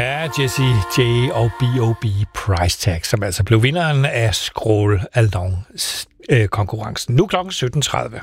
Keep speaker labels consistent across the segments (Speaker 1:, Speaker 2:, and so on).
Speaker 1: Ja, Jessie J og B.O.B. Price Tag, som altså blev vinderen af Skrål Aldon-konkurrencen. Nu klokken 17.30.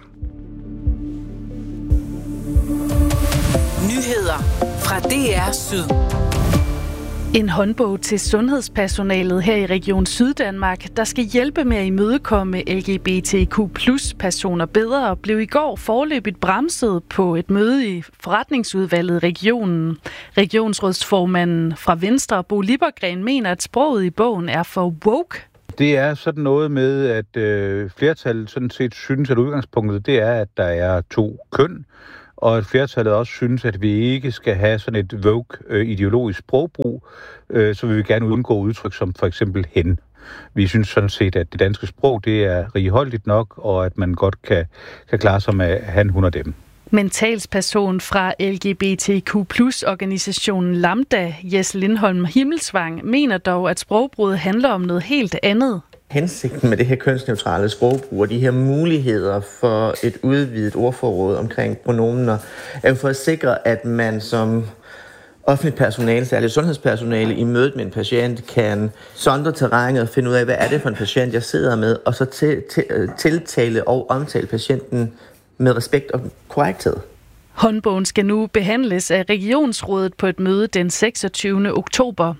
Speaker 2: Nyheder fra DR Syd.
Speaker 3: En håndbog til sundhedspersonalet her i Region Syddanmark, der skal hjælpe med at imødekomme LGBTQ+-personer bedre, blev i går foreløbigt bremset på et møde i forretningsudvalget i regionen. Regionsrådsformanden fra Venstre, Bo Lippergren, mener, at sproget i bogen er for woke.
Speaker 4: Det er sådan noget med, at flertallet sådan set synes, at udgangspunktet det er, at der er 2 køn, og at flertallet også synes, at vi ikke skal have sådan et woke-ideologisk sprogbrug, så vil vi gerne undgå udtryk som for eksempel hen. Vi synes sådan set, at det danske sprog det er righoldigt nok, og at man godt kan klare sig med han, hun og dem.
Speaker 3: Men talsperson fra LGBTQ+-organisationen Lambda, Jes Lindholm Himmelsvang, mener dog, at sprogbruget handler om noget helt andet.
Speaker 5: Hensigten med det her kønsneutrale sprogbrug og de her muligheder for et udvidet ordforråd omkring pronomener, er jo for at sikre, at man som offentligt personale, særligt sundhedspersonale, i mødet med en patient, kan sondre terrænet og finde ud af, hvad er det for en patient, jeg sidder med, og så tiltale og omtale patienten med respekt og korrekthed.
Speaker 3: Håndbogen skal nu behandles af Regionsrådet på et møde den 26. oktober.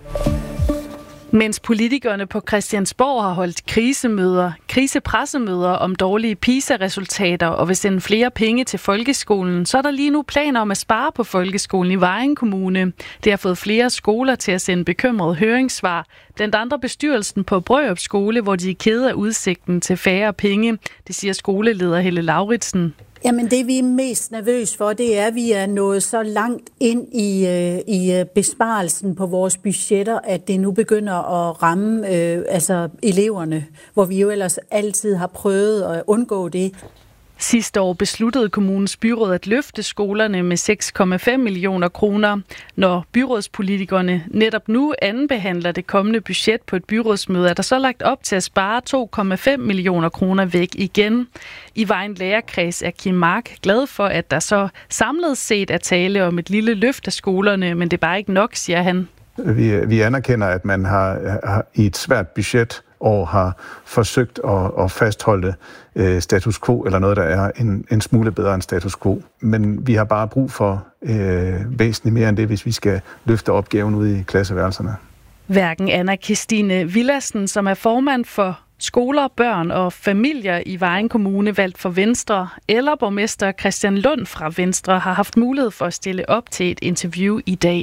Speaker 3: Mens politikerne på Christiansborg har holdt krisepressemøder om dårlige PISA-resultater og vil sende flere penge til folkeskolen, så er der lige nu planer om at spare på folkeskolen i Vejen Kommune. Det har fået flere skoler til at sende bekymrede høringssvar. Blandt andre bestyrelsen på Brørup Skole, hvor de er kede af udsigten til færre penge. Det siger skoleleder Helle Lauritsen.
Speaker 6: Jamen det vi er mest nervøs for, det er, at vi er nået så langt ind i besparelsen på vores budgetter, at det nu begynder at ramme eleverne, hvor vi jo ellers altid har prøvet at undgå det.
Speaker 3: Sidste år besluttede kommunens byråd at løfte skolerne med 6,5 millioner kroner. Når byrådspolitikerne netop nu andenbehandler det kommende budget på et byrådsmøde, er der så lagt op til at spare 2,5 millioner kroner væk igen. I Vejen Lærerkreds er Kim Mark glad for, at der så samlet set er tale om et lille løft af skolerne, men det er bare ikke nok, siger han.
Speaker 7: Vi anerkender, at man har i et svært budget og har forsøgt at fastholde status quo, eller noget, der er en smule bedre end status quo. Men vi har bare brug for væsentligt mere end det, hvis vi skal løfte opgaven ude i klasseværelserne.
Speaker 3: Hverken Anna-Kristine Villadsen, som er formand for skoler, børn og familier i Vejen Kommune valgt for Venstre, eller borgmester Christian Lund fra Venstre har haft mulighed for at stille op til et interview i dag.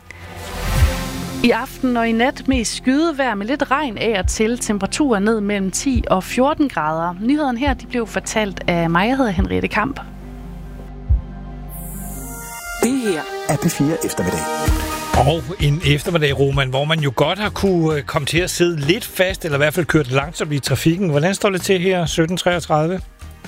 Speaker 3: I aften og i nat mest skydevejr med lidt regn af og til, temperaturer ned mellem 10 og 14 grader. Nyheden her de blev fortalt af mig, jeg hedder Henriette Kamp.
Speaker 2: Det her
Speaker 8: er P4 Eftermiddag.
Speaker 1: Og en eftermiddag, Roman, hvor man jo godt har kunne komme til at sidde lidt fast, eller i hvert fald kørt langsomt i trafikken. Hvordan står det til her 17:33?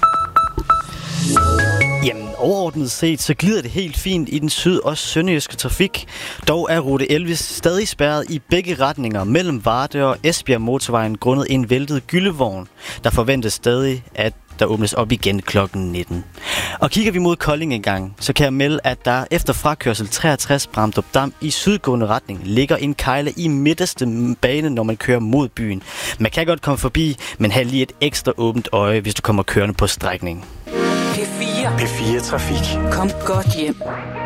Speaker 9: Jamen, overordnet set, så glider det helt fint i den syd- og sønderjyske trafik. Dog er rute 11 stadig spærret i begge retninger mellem Varde og Esbjerg motorvejen grundet en væltet gyldevogn, der forventes stadig, at der åbnes op igen klokken 19. Og kigger vi mod Kolding en gang, så kan jeg melde, at der efter frakørsel 63 Bramdrup Dam i sydgående retning ligger en kejle i midterste bane, når man kører mod byen. Man kan godt komme forbi, men have lige et ekstra åbent øje, hvis du kommer kørende på strækningen.
Speaker 2: P4.
Speaker 8: P4 Trafik.
Speaker 2: Kom godt hjem.